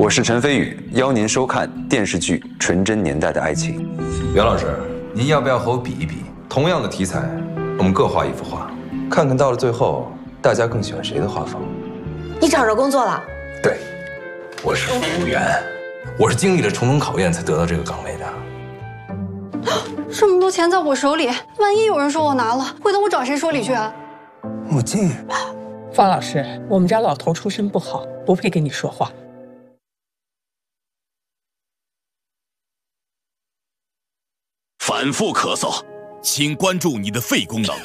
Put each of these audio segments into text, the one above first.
我是陈飞宇，邀您收看电视剧《纯真年代的爱情》。 袁老师，您要不要和我比一比？同样的题材，我们各画一幅画，看看到了最后，大家更喜欢谁的画风？ 你找着工作了？ 对，我是服务员，我是经历了重重考验才得到这个岗位的。 这么多钱在我手里，万一有人说我拿了，回头我找谁说理去啊？ 穆静， 方老师，我们家老头出身不好，不配跟你说话。 反复咳嗽，请关注你的肺功能。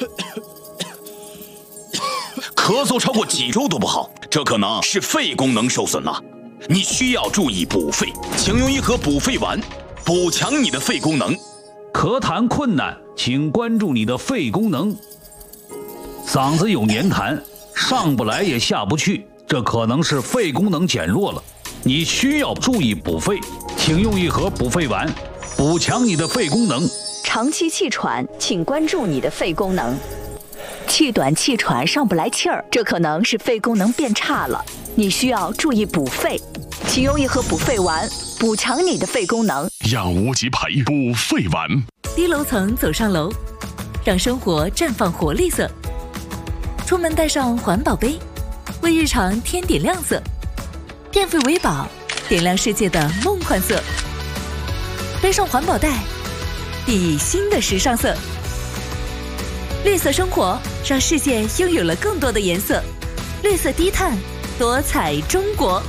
咳嗽超过几周都不好，这可能是肺功能受损了。你需要注意补肺，请用一盒补肺丸，补强你的肺功能。 咳痰困难，请关注你的肺功能。嗓子有黏痰，上不来也下不去，这可能是肺功能减弱了。你需要注意补肺，请用一盒补肺丸，补强你的肺功能。 长期气喘，请关注你的肺功能。气短气喘上不来气儿，这可能是肺功能变差了。你需要注意补肺，请用一盒补肺丸，补强你的肺功能。 养无极培补肺丸。 低楼层走上楼，让生活绽放活力色。出门带上环保杯，为日常添点亮色。电费为宝，点亮世界的梦幻色。背上环保袋，熠熠新的时尚色。绿色生活，让世界拥有了更多的颜色。绿色低碳，多彩中国。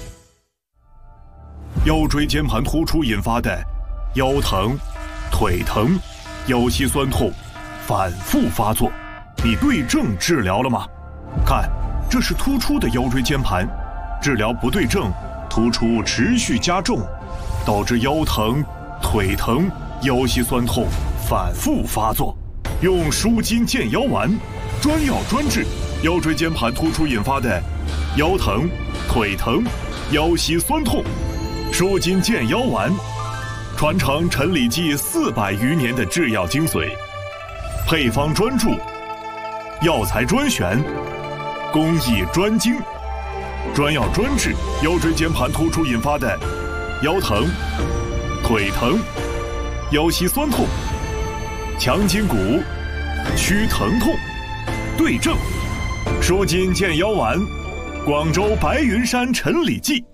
腰椎间盘突出引发的腰疼、腿疼、腰膝酸痛反复发作，你对症治疗了吗？看，这是突出的腰椎间盘，治疗不对症，突出持续加重，导致腰疼、腿疼、腰膝酸痛反复发作。用舒筋健腰丸，专药专治腰椎间盘突出引发的腰疼、腿疼、腰膝酸痛。舒筋健腰丸，传承陈李济400余年的制药精髓，配方专注，药材专选，工艺专精，专药专治腰椎间盘突出引发的腰疼、腿疼、腰膝酸痛，强筋骨，祛疼痛，对症，舒筋健腰丸，广州白云山陈李济。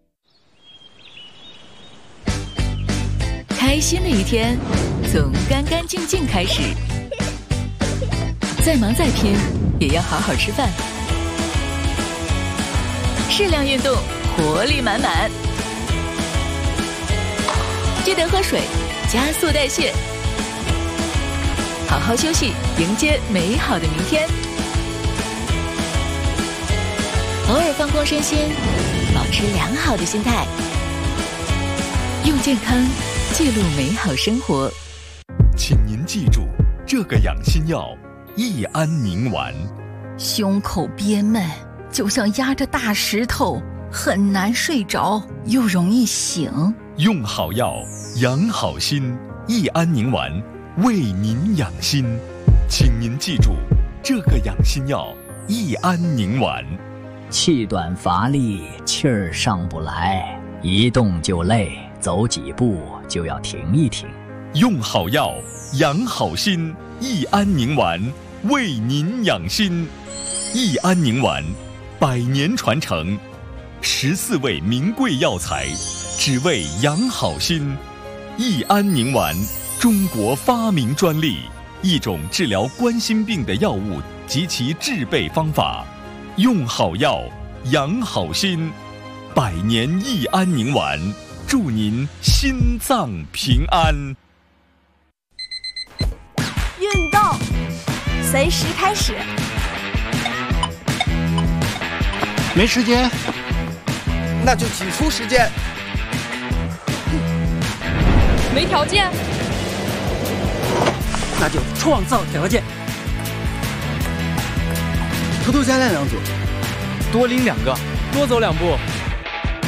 开心的一天，从干干净净开始。再忙再拼，也要好好吃饭。适量运动，活力满满。记得喝水，加速代谢。好好休息，迎接美好的明天。偶尔放空身心，保持良好的心态，用健康记录美好生活。 请您记住这个养心药益安宁丸。 胸口憋闷，就像压着大石头，很难睡着，又容易醒。 用好药养好心，益安宁丸为您养心。请您记住这个养心药益安宁丸。 气短乏力，气儿上不来，一动就累，走几步就要停一停。 用好药养好心，益安宁丸为您养心。益安宁丸100年传承，14味名贵药材，只为养好心。益安宁丸，中国发明专利，一种治疗冠心病的药物及其制备方法。用好药养好心，100年益安宁丸，祝您心脏平安。 运动随时开始。 没时间，那就挤出时间。 没条件， 那就创造条件。偷偷加练2组，多拎2个， 多走2步，